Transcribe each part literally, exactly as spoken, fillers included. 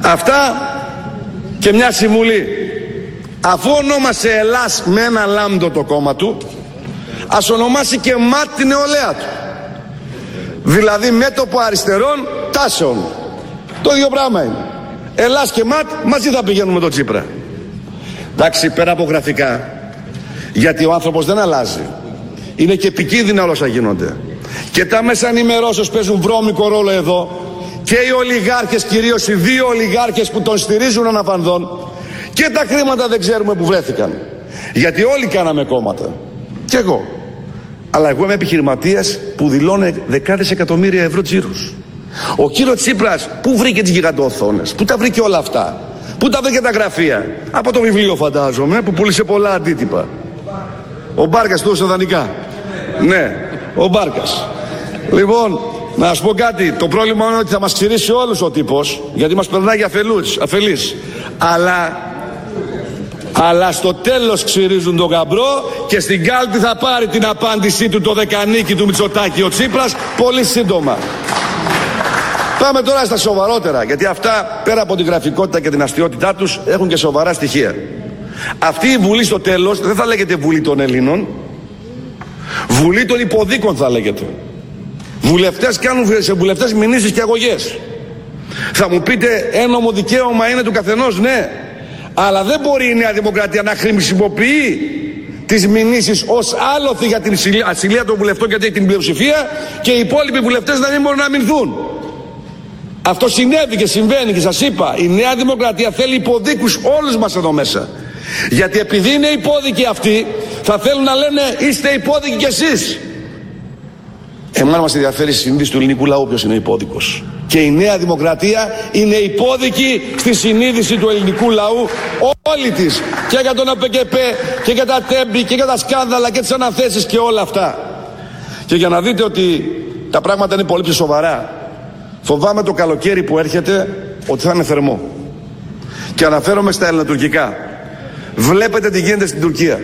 Αυτά και μια συμβουλή. Αφού ονόμασε Ελλάς με ένα λάμδο το κόμμα του, ας ονομάσει και ΜΑΤ την νεολαία του. Δηλαδή μέτωπο αριστερών τάσεων. Το ίδιο πράγμα είναι. Ελλάς και ΜΑΤ μαζί θα πηγαίνουμε το Τσίπρα. Εντάξει, πέρα από γραφικά, γιατί ο άνθρωπος δεν αλλάζει. Είναι και επικίνδυνα όλα όσα γίνονται. Και τα μέσα ενημερώσεως παίζουν βρώμικο ρόλο εδώ. Και οι ολιγάρχες, κυρίως οι δύο ολιγάρχες που τον στηρίζουν αναφανδόν, και τα χρήματα δεν ξέρουμε που βρέθηκαν. Γιατί όλοι κάναμε κόμματα. Κι εγώ. Αλλά εγώ είμαι επιχειρηματίας που δηλώνει δεκάδες εκατομμύρια ευρώ τζίρους. Ο κύριος Τσίπρας πού βρήκε τις γιγαντοοθόνες, πού τα βρήκε όλα αυτά, πού τα βρήκε τα γραφεία? Από το βιβλίο φαντάζομαι, που πούλησε πολλά αντίτυπα. Ο Μπάρκας του έδωσε δανεικά. Ναι, ο Μπάρκας. Λοιπόν, να σας πω κάτι. Το πρόβλημα είναι ότι θα μας ξηρίσει όλους ο τύπος, γιατί μας περνάει για αφελείς. Αλλά, αλλά στο τέλος ξηρίζουν τον γαμπρό και στην κάλπη θα πάρει την απάντησή του το δεκανίκι του Μητσοτάκη ο Τσίπρας πολύ σύντομα. Πάμε τώρα στα σοβαρότερα, γιατί αυτά πέρα από την γραφικότητα και την αστιότητά τους έχουν και σοβαρά στοιχεία. Αυτή η Βουλή στο τέλος δεν θα λέγεται Βουλή των Ελλήνων, Βουλή των υποδίκων θα λέγεται. Βουλευτές κάνουν σε βουλευτές μηνύσεις και αγωγές. Θα μου πείτε ένομο δικαίωμα είναι του καθενός, ναι, αλλά δεν μπορεί η Νέα Δημοκρατία να χρησιμοποιεί τις μηνύσεις ως άλοθη για την ασυλία των βουλευτών, γιατί έχει την πλειοψηφία, και οι υπόλοιποι βουλευτές να μην μπορούν να αμυνθούν. Αυτό συνέβη και συμβαίνει, και σας είπα, η Νέα Δημοκρατία θέλει υποδίκους όλους μας εδώ μέσα. Γιατί επειδή είναι υπόδικοι αυτοί, θα θέλουν να λένε είστε υπόδικοι κι εσείς. Εμάς μας ενδιαφέρει η συνείδηση του ελληνικού λαού ποιος είναι υπόδικος. Και η Νέα Δημοκρατία είναι υπόδικη στη συνείδηση του ελληνικού λαού όλη της. Και για τον ΑΠΚΠ και για τα τέμπη και για τα σκάνδαλα και τις αναθέσεις και όλα αυτά. Και για να δείτε ότι τα πράγματα είναι πολύ πιο σοβαρά, φοβάμαι το καλοκαίρι που έρχεται ότι θα είναι θερμό. Και αναφέρομαι στα ελληνοτουρκικά. Βλέπετε τι γίνεται στην Τουρκία.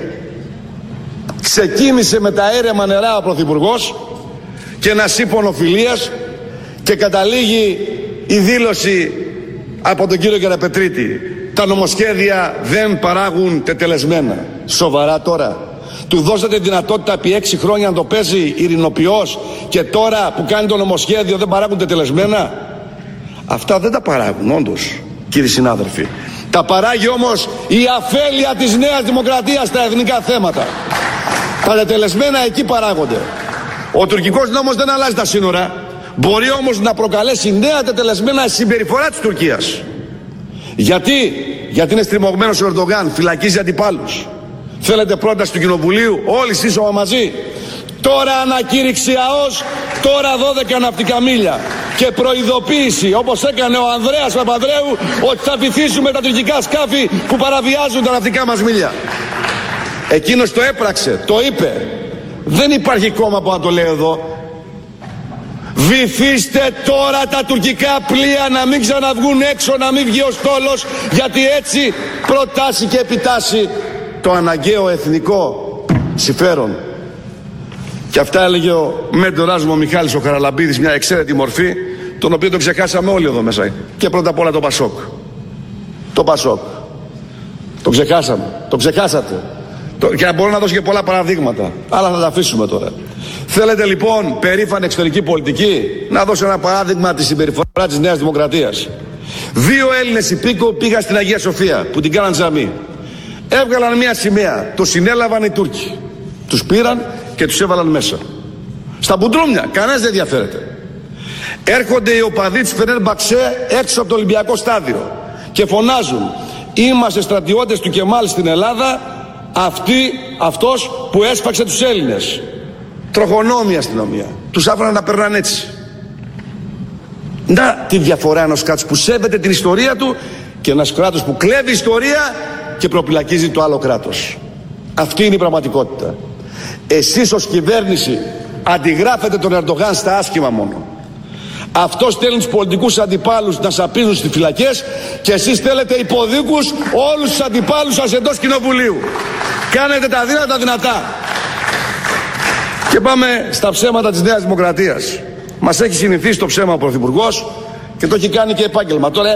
Ξεκίνησε με τα έρεμα νερά ο Πρωθυπουργός και ένα σύμφωνο φιλίας, και καταλήγει η δήλωση από τον κύριο Γεραπετρίτη: τα νομοσχέδια δεν παράγουν τετελεσμένα. Σοβαρά τώρα? Του δώσατε δυνατότητα επί έξι χρόνια να το παίζει ειρηνοποιός, και τώρα που κάνει το νομοσχέδιο δεν παράγουν τετελεσμένα? Αυτά δεν τα παράγουν όντως, κύριοι συνάδελφοι. Τα παράγει όμως η αφέλεια της Νέας Δημοκρατίας στα εθνικά θέματα. Τα τετελεσμένα εκεί παράγονται. Ο τουρκικός νόμος δεν αλλάζει τα σύνορα. Μπορεί όμως να προκαλέσει νέα τετελεσμένα συμπεριφορά της Τουρκίας. Γιατί? Γιατί είναι στριμωγμένος ο Ερντογάν, φυλακίζει αντιπάλους. Θέλετε πρόταση του Κοινοβουλίου, όλοι σύσσωμα μαζί? Τώρα ανακήρυξη ΑΟΣ, τώρα δώδεκα ναυτικά μίλια. Και προειδοποίηση, όπως έκανε ο Ανδρέας Παπανδρέου, ότι θα βυθίσουμε τα τουρκικά σκάφη που παραβιάζουν τα ναυτικά μας μίλια. Εκείνος το έπραξε, το είπε. Δεν υπάρχει κόμμα που να το λέει εδώ. Βυθίστε τώρα τα τουρκικά πλοία, να μην ξαναβγούν έξω, να μην βγει ο στόλος, γιατί έτσι προτάσει και επιτάσσει το αναγκαίο εθνικό συμφέρον. Και αυτά έλεγε ο μέντορας μου ο Μιχάλης ο Χαραλαμπίδης, μια εξαίρετη μορφή, τον οποίο τον ξεχάσαμε όλοι εδώ μέσα. Και πρώτα απ' όλα το Πασόκ. Το Πασόκ. Το ξεχάσαμε. Το ξεχάσατε. Το, και μπορώ να δώσω και πολλά παραδείγματα, αλλά θα τα αφήσουμε τώρα. Θέλετε λοιπόν περήφανη εξωτερική πολιτική? Να δώσω ένα παράδειγμα της συμπεριφορά της Νέας Δημοκρατίας. Δύο Έλληνες υπήκοοι πήγαν στην Αγία Σοφία, που την κάναν τζαμί. Έβγαλαν μια σημαία, το συνέλαβαν οι Τούρκοι. Τους πήραν και τους έβαλαν μέσα. Στα μπουντρούμια, κανένας δεν ενδιαφέρεται. Έρχονται οι οπαδοί της Φενέρμπαξε έξω από το Ολυμπιακό στάδιο και φωνάζουν: είμαστε στρατιώτες του Κεμάλ στην Ελλάδα, αυτή, αυτός που έσφαξε τους Έλληνες. Τροχονόμη αστυνομία. Τους άφηναν να περνάνε έτσι. Να τη διαφορά ενός κράτους που σέβεται την ιστορία του και ένας κράτος που κλέβει ιστορία και προπυλακίζει το άλλο κράτος. Αυτή είναι η πραγματικότητα. Εσείς ως κυβέρνηση αντιγράφετε τον Ερντογάν στα άσχημα μόνο. Αυτός στέλνει τους πολιτικούς αντιπάλους να σαπίζουν στις φυλακές, και εσείς θέλετε υποδίκους όλους τους αντιπάλους σας εντός κοινοβουλίου. Κάνετε τα δύνατα δυνατά. Και πάμε στα ψέματα της Νέας Δημοκρατίας. Μας έχει συνηθίσει το ψέμα ο Πρωθυπουργός και το έχει κάνει και επάγγελμα. Τώρα